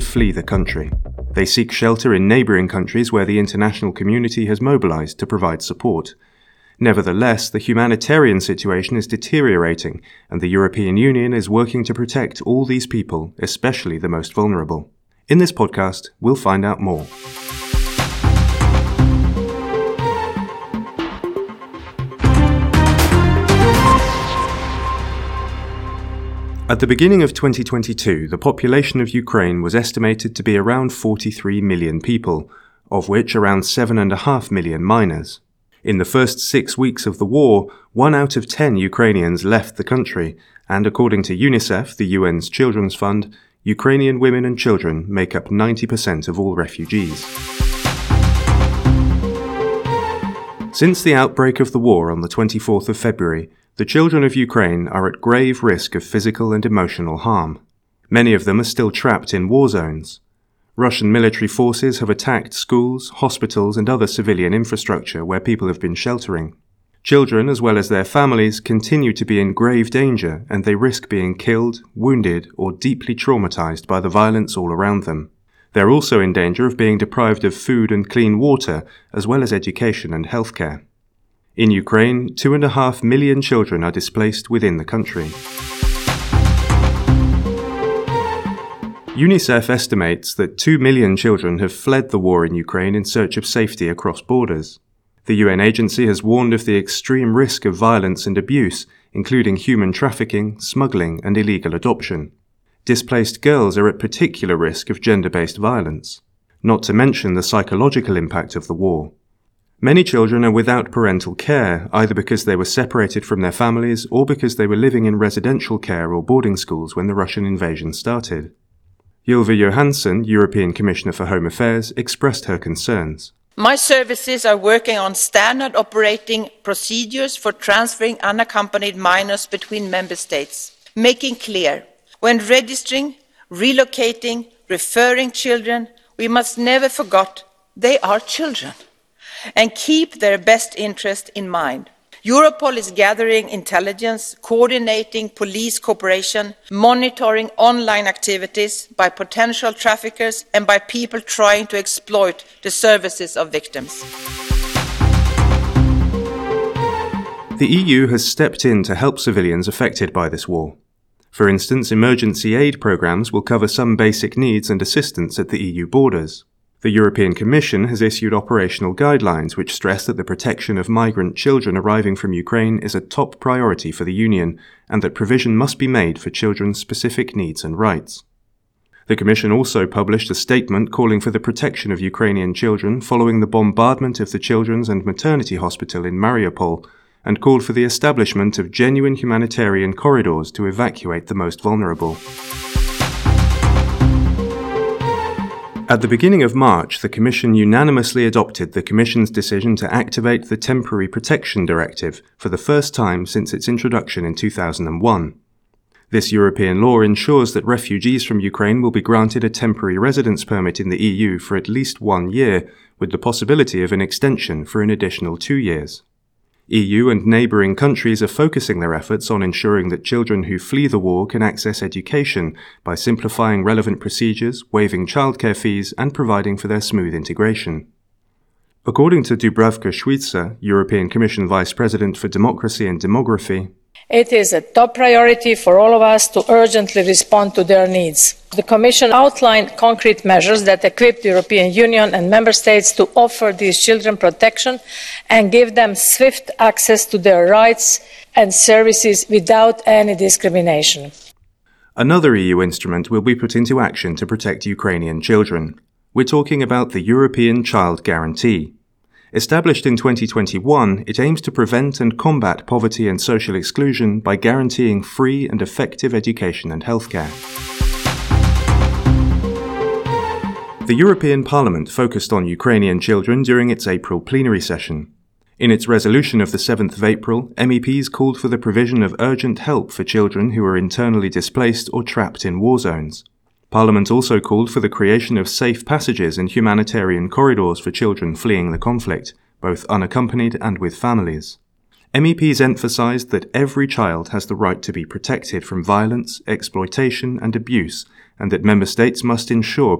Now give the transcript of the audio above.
flee the country. They seek shelter in neighbouring countries where the international community has mobilised to provide support. Nevertheless, the humanitarian situation is deteriorating, and the European Union is working to protect all these people, especially the most vulnerable. In this podcast, we'll find out more. At the beginning of 2022, the population of Ukraine was estimated to be around 43 million people, of which around 7.5 million minors. In the first 6 weeks of the war, 1 out of 10 Ukrainians left the country, and according to UNICEF, the UN's Children's Fund, Ukrainian women and children make up 90% of all refugees. Since the outbreak of the war on the 24th of February, the children of Ukraine are at grave risk of physical and emotional harm. Many of them are still trapped in war zones. Russian military forces have attacked schools, hospitals, and other civilian infrastructure where people have been sheltering. Children, as well as their families, continue to be in grave danger, and they risk being killed, wounded, or deeply traumatized by the violence all around them. They're also in danger of being deprived of food and clean water, as well as education and healthcare. In Ukraine, 2.5 million children are displaced within the country. UNICEF estimates that 2 million children have fled the war in Ukraine in search of safety across borders. The UN agency has warned of the extreme risk of violence and abuse, including human trafficking, smuggling, and illegal adoption. Displaced girls are at particular risk of gender-based violence, not to mention the psychological impact of the war. Many children are without parental care, either because they were separated from their families or because they were living in residential care or boarding schools when the Russian invasion started. Ylva Johansson, European Commissioner for Home Affairs, expressed her concerns. My services are working on standard operating procedures for transferring unaccompanied minors between member states, making clear, when registering, relocating, referring children, we must never forget they are children and keep their best interest in mind. Europol is gathering intelligence, coordinating police cooperation, monitoring online activities by potential traffickers and by people trying to exploit the services of victims. The EU has stepped in to help civilians affected by this war. For instance, emergency aid programs will cover some basic needs and assistance at the EU borders. The European Commission has issued operational guidelines which stress that the protection of migrant children arriving from Ukraine is a top priority for the Union, and that provision must be made for children's specific needs and rights. The Commission also published a statement calling for the protection of Ukrainian children following the bombardment of the Children's and Maternity Hospital in Mariupol, and called for the establishment of genuine humanitarian corridors to evacuate the most vulnerable. At the beginning of March, the Commission unanimously adopted the Commission's decision to activate the Temporary Protection Directive for the first time since its introduction in 2001. This European law ensures that refugees from Ukraine will be granted a temporary residence permit in the EU for at least 1 year, with the possibility of an extension for an additional 2 years. EU and neighbouring countries are focusing their efforts on ensuring that children who flee the war can access education by simplifying relevant procedures, waiving childcare fees, and providing for their smooth integration. According to Dubravka Šuica, European Commission Vice President for Democracy and Demography, it is a top priority for all of us to urgently respond to their needs. The Commission outlined concrete measures that equip the European Union and Member States to offer these children protection and give them swift access to their rights and services without any discrimination. Another EU instrument will be put into action to protect Ukrainian children. We're talking about the European Child Guarantee. Established in 2021, it aims to prevent and combat poverty and social exclusion by guaranteeing free and effective education and healthcare. The European Parliament focused on Ukrainian children during its April plenary session. In its resolution of the 7th of April, MEPs called for the provision of urgent help for children who are internally displaced or trapped in war zones. Parliament also called for the creation of safe passages and humanitarian corridors for children fleeing the conflict, both unaccompanied and with families. MEPs emphasised that every child has the right to be protected from violence, exploitation and abuse, and that member states must ensure